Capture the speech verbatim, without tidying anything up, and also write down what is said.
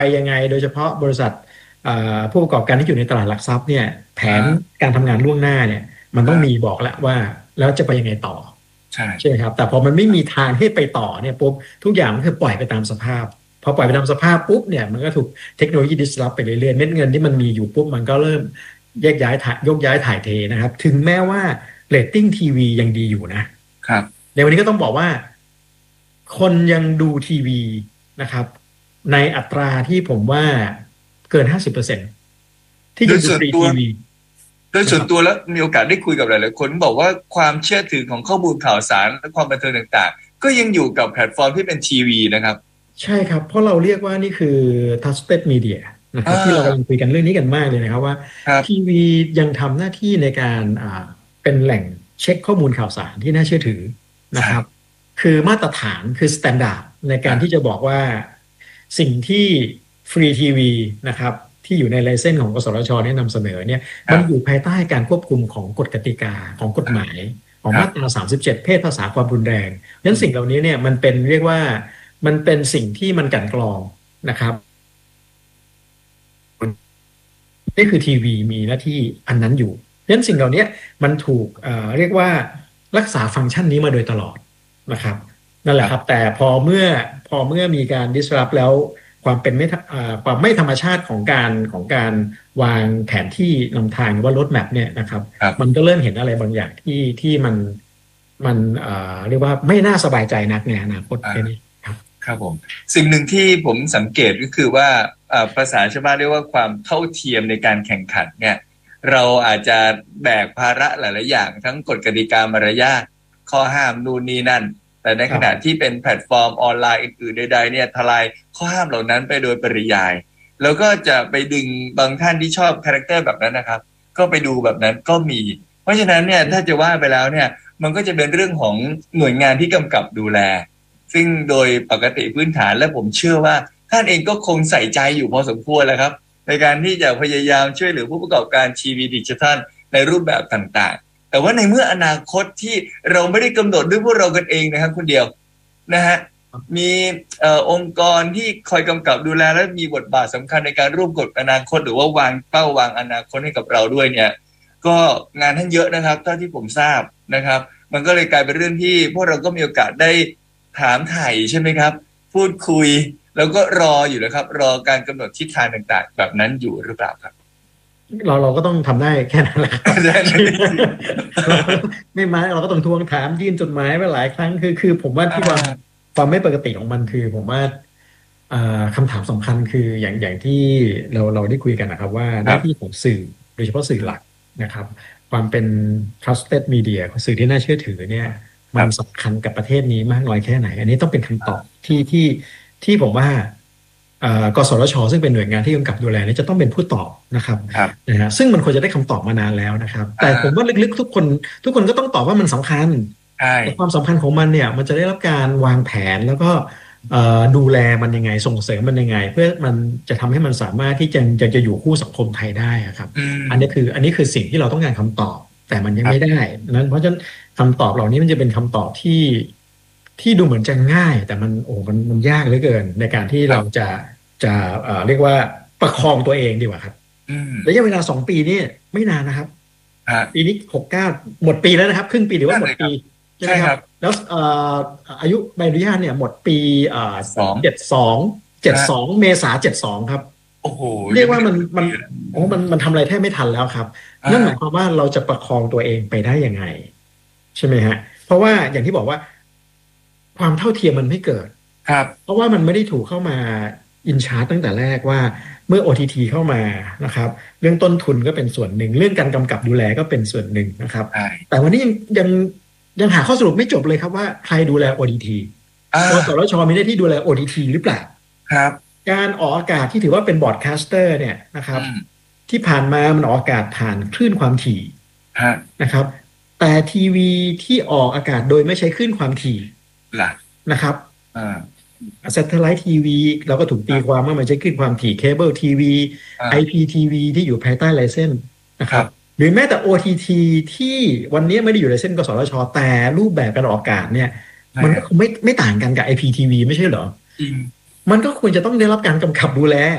ยังไงโดยเฉพาะบริษัทอ่าผู้ประกอบการที่อยู่ในตลาดหลักทรัพย์เนี่ยแผนอ่าการทำงานล่วงหน้าเนี่ยมันต้องมีอ่าบอกแล้วว่าแล้วจะไปยังไงต่อใช่ใช่ไหมครับแต่พอมันไม่มีทางให้ไปต่อเนี่ยปุ๊บทุกอย่างมันคือปล่อยไปตามสภาพพอปล่อยไปตามสภาพปุ๊บเนี่ยมันก็ถูกเทคโนโลยี disrupt ไปเรื่อยๆเม็ดเงินที่มันมีอยู่ปุ๊บมันก็เริ่มแยกย้ายถ่ายยกย้ายถ่ายเทนะครับถึงแม้ว่าเรตติ้งทีวียังดีอยู่นะครับในวันนี้ก็ต้องบอกว่าคนยังดูทีวีนะครับในอัตราที่ผมว่าเกินห้าสิบเปอร์เซ็นต์ที่โดยังดูยส่วนตัวฟรีทีวีโดยนะครับส่วนตัวแล้วมีโอกาสได้คุยกับหลายๆคนบอกว่าความเชื่อถือของข้อมูลข่าวสารและความบันเทิงต่างๆก็ยังอยู่กับแพลตฟอร์มที่เป็นทีวีนะครับใช่ครับเพราะเราเรียกว่านี่คือ trusted media นะคอ่รับที่เรากำลังาคุยกันเรื่องนี้กันมากเลยนะครับว่าครับทีวียังทำหน้าที่ในการอ่าเป็นแหล่งเช็คข้อมูลข่าวสารที่น่าเชื่อถือนะครับใช่คือมาตรฐานคือสแตนดาร์ดในการที่จะอ่าบอกว่าสิ่งที่ฟรีทีวีนะครับที่อยู่ในไลเซนส์ของกสทชเนี่ยนำเสนอเนี่ยมันอยู่ครับภายใต้การควบคุมของกฎกติกาของกฎหมายของครับมาตราสามสิบเจ็ดเพศภาษาความรุนแรงเพราะฉะนั้นสิ่งเหล่าอืมนี้เนี่ยมันเป็นเรียกว่ามันเป็นสิ่งที่มันกลั่นกรองนะครับนี่คือทีวีมีหน้าที่อันนั้นอยู่เพราะฉะนั้นสิ่งเหล่านี้มันถูกเอ่อเรียกว่ารักษาฟังก์ชันนี้มาโดยตลอดนะครับนั่นแหคละรับครับแต่พอเมื่อพอเมื่อมีการ disrupt แล้วความเป็นไม่ทเอ่อความไม่ธรรมชาติของการของการวางแผนที่นำทางหรือว่า road map เนี่ยนะครับมันครับก็เริ่มเห็นอะไรบางอย่างที่ที่มันมันเอ่อเรียกว่าไม่น่าสบายใจนักในอนาคตอ่าแค่นี้ครับครับผมสิ่งหนึ่งที่ผมสังเกตก็คือว่าอ่าภาษาชาวบ้านเรียกว่าความเท่าเทียมในการแข่งขันเนี่ยเราอาจจะแบกภาระหลายๆอย่างทั้งกฎกติกามารยาทข้อห้ามนู่นนี่นั่นแต่ในครับขณะที่เป็นแพลตฟอร์มออนไลน์อื่นๆใดๆเนี่ยทลายข้อห้ามเหล่านั้นไปโดยปริยายแล้วก็จะไปดึงบางท่านที่ชอบคาแรคเตอร์แบบนั้นนะครับก็ไปดูแบบนั้นก็มีเพราะฉะนั้นเนี่ยถ้าจะว่าไปแล้วเนี่ยมันก็จะเป็นเรื่องของหน่วยงานที่กำกับดูแล ซึ่งโดยปกติพื้นฐานและผมเชื่อว่าท่านเองก็คงใส่ใจอยู่พอสมควรแหละครับในการที่จะพยายามช่วยเหลือผู้ประกอบการทีวีดิจิทัลในรูปแบบต่างๆแต่ว่าในเมื่ออนาคตที่เราไม่ได้กำหนดด้วยพวกเรากันเองนะครับคุณเดียวนะฮะมีเอ่อองค์กรที่คอยกำกับดูแลและมีบทบาทสำคัญในการร่วมกฎอนาคตหรือว่าวางเป้าวางอนาคตให้กับเราด้วยเนี่ยก็งานท่านเยอะนะครับเท่าที่ผมทราบนะครับมันก็เลยกลายเป็นเรื่องที่พวกเราก็มีโอกาสได้ ถามไถ่ใช่ไหมครับพูดคุยแล้วก็รออยู่นะครับรอการกำหนดทิศทางต่างๆแบบนั้นอยู่หรือเปล่าครับเราเราก็ต้องทำได้แค่นั้นแหละครับได้ได้ได้เราไม่มาเราก็ต้องทวงถามยื่นจดหมายไปหลายครั้งคือคือผมว่าอ่ที่ความาความไม่ปกติของมันคือผมว่าอ่าคำถามสำคัญคืออย่างอย่างที่เราเราได้คุยกันนะครับว่าหน้าที่ครับของสื่อโดยเฉพาะสื่อหลักนะครับความเป็น trusted media สื่อที่น่าเชื่อถือเนี่ยมันครับสำคัญกับประเทศนี้มากน้อยแค่ไหนอันนี้ต้องเป็นคำตอบที่ที่ที่ผมว่าเอ่อกสทชซึ่งเป็นหน่วยงานที่กำกับดูแลเนี่ยจะต้องเป็นผู้ตอบนะครับครับนะฮะซึ่งมันควรจะได้คำตอบมานานแล้วนะครับอ่แต่ผมว่าาลึกๆทุกคนทุกคนก็ต้องตอบว่ามันสำคัญใช่แต่ความสำคัญของมันเนี่ยมันจะได้รับการวางแผนแล้วก็เอ่อดูแลมันยังไงส่งเสริมมันยังไงเพื่อมันจะทำให้มันสามารถที่จะจะจะอยู่คู่สังคมไทยได้อะครับอืมอันนี้คืออันนี้คือสิ่งที่เราต้องการคำตอบแต่มันยังครับไม่ได้นั้นเพราะฉะนั้นคำตอบเหล่านี้มันจะเป็นคำตอบที่ที่ดูเหมือนจะง่ายแต่มันโอ้มันมันยากเหลือเกินในการที่เราครับจะจะเอ่อเรียกว่าประคองตัวเองดีกว่าครับอืมระยะเวลาสองปีนี่ไม่นานนะครับฮะปีนี้หกเก้าหมดปีแล้วนะครับครึ่งปีหรือว่าหมดปีนั่นเลยครับใช่ไหมครับใช่ครับแล้วเอ่ออายุใบอนุญาตเนี่ยหมดปีเอ่อสองเจ็ดสองเจ็ดฮะสองเมษาเจ็ดสองครับโอ้โหเรียยังไม่ได้กว่ามันมันครึ่งปีเลยโอ้มันมันทำอะไรแทบไม่ทันแล้วครับนั่นหมายความอ่าว่าเราจะประคองตัวเองไปได้ยังไงใช่ไหมฮะเพราะว่าอย่างที่บอกว่าความเท่าเทียมมันไม่เกิดครับเพราะว่ามันไม่ได้ถูกเข้ามาอินชาร์ตตั้งแต่แรกว่าเมื่อ โอ ที ที เข้ามานะครับเรื่องต้นทุนก็เป็นส่วนหนึ่งเรื่องการกำกับดูแลก็เป็นส่วนหนึ่งนะครับใช่แต่วันนี้ยังยังยังหาข้อสรุปไม่จบเลยครับว่าใครดูแล โอ ที ทีอ่ากสทชมีหน้าที่ดูแล โอ ที ที หรือเปล่าครับการออกอากาศที่ถือว่าเป็นบอร์ดแคสเตอร์เนี่ยนะครับอืมที่ผ่านมามันออกอากาศผ่านคลื่นความถี่ฮะนะครับแต่ทีวีที่ออกอากาศโดยไม่ใช้คลื่นความถี่ล่ะนะครับอ่า s a t เท l i t e ทีวีเราก็ถูกตีความว่ามันใช้ขึ้นความถี่เคเบิลทีวีไอพีอ่าทีวีที่อยู่ภายใต้ไลเซนส์นะครับครับหรือแม้แต่ โอ ที ที ที่วันนี้ไม่ได้อยู่ในเส้นกสทชแต่รูปแบบการออกอากาศเนี่ยใช่ฮะมันก็คงไม่ไม่ต่างกันกับ ไอ พี ที วี ไม่ใช่เหรอจริงมันก็ควรจะต้องได้รับการกำกับดูแล